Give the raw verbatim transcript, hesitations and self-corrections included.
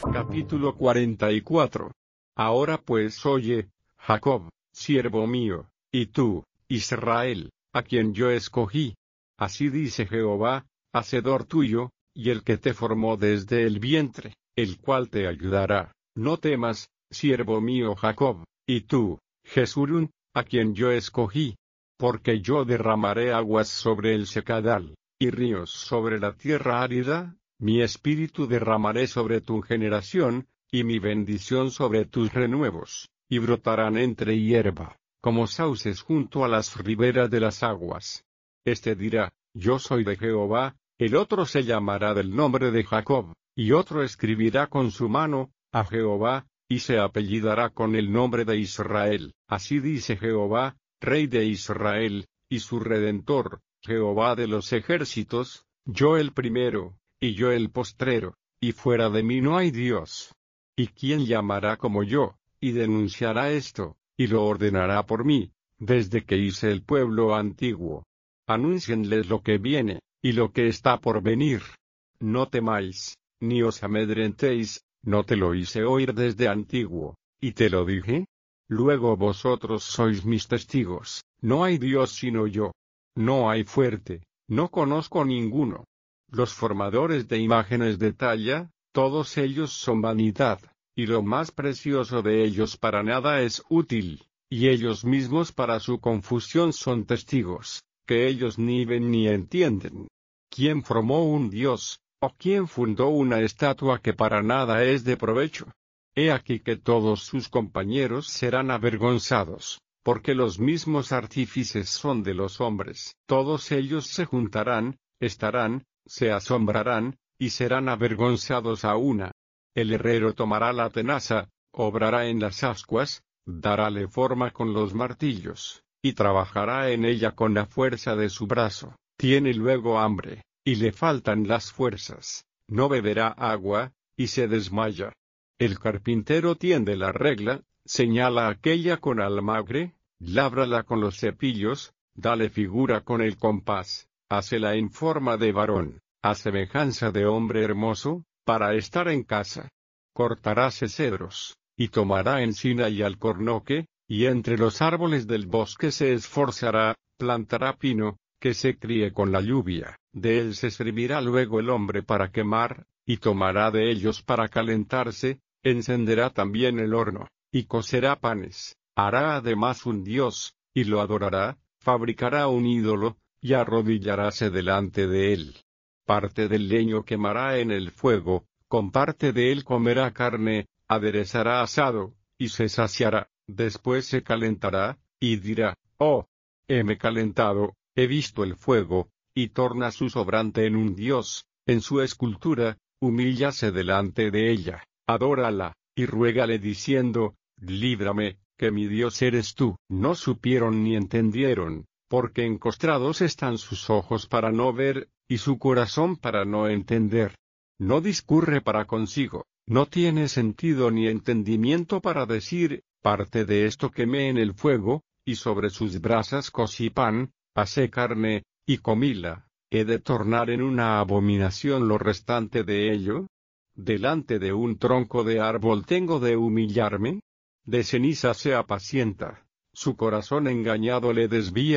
Capítulo cuarenta y cuatro. Ahora pues oye, Jacob, siervo mío, y tú, Israel, a quien yo escogí. Así dice Jehová, hacedor tuyo, y el que te formó desde el vientre, el cual te ayudará. No temas, siervo mío Jacob, y tú, Jesurún, a quien yo escogí. Porque yo derramaré aguas sobre el secadal, y ríos sobre la tierra árida. Mi espíritu derramaré sobre tu generación, y mi bendición sobre tus renuevos, y brotarán entre hierba, como sauces junto a las riberas de las aguas. Este dirá, yo soy de Jehová, el otro se llamará del nombre de Jacob, y otro escribirá con su mano, a Jehová, y se apellidará con el nombre de Israel. Así dice Jehová, Rey de Israel, y su Redentor, Jehová de los ejércitos, yo el primero, y yo el postrero, y fuera de mí no hay Dios. ¿Y quién llamará como yo, y denunciará esto, y lo ordenará por mí, desde que hice el pueblo antiguo? Anúncienles lo que viene, y lo que está por venir. No temáis, ni os amedrentéis, no te lo hice oír desde antiguo, y te lo dije. Luego vosotros sois mis testigos, no hay Dios sino yo. No hay fuerte, no conozco ninguno. Los formadores de imágenes de talla, todos ellos son vanidad, y lo más precioso de ellos para nada es útil, y ellos mismos para su confusión son testigos, que ellos ni ven ni entienden. ¿Quién formó un dios, o quién fundó una estatua que para nada es de provecho? He aquí que todos sus compañeros serán avergonzados, porque los mismos artífices son de los hombres. Todos ellos se juntarán, estarán, se asombrarán, y serán avergonzados a una. El herrero tomará la tenaza, obrará en las ascuas, darále forma con los martillos, y trabajará en ella con la fuerza de su brazo. Tiene luego hambre, y le faltan las fuerzas, no beberá agua, y se desmaya. El carpintero tiende la regla, señala aquella con almagre, lábrala con los cepillos, dale figura con el compás, hácela en forma de varón, a semejanza de hombre hermoso, para estar en casa. Cortaráse cedros, y tomará encina y alcornoque, y entre los árboles del bosque se esforzará, plantará pino, que se críe con la lluvia. De él se servirá luego el hombre para quemar, y tomará de ellos para calentarse, encenderá también el horno, y cocerá panes, hará además un dios, y lo adorará, fabricará un ídolo, y arrodillaráse delante de él. Parte del leño quemará en el fuego, con parte de él comerá carne, aderezará asado, y se saciará, después se calentará, y dirá, oh, heme calentado, he visto el fuego, y torna su sobrante en un dios, en su escultura, humíllase delante de ella, adórala, y ruégale diciendo, líbrame, que mi Dios eres tú. No supieron ni entendieron, porque encostrados están sus ojos para no ver, y su corazón para no entender. No discurre para consigo, no tiene sentido ni entendimiento para decir, parte de esto quemé en el fuego, y sobre sus brasas cocí pan, asé carne, y comíla. ¿He de tornar en una abominación lo restante de ello? ¿Delante de un tronco de árbol tengo de humillarme? De ceniza se apacienta, su corazón engañado le desvía.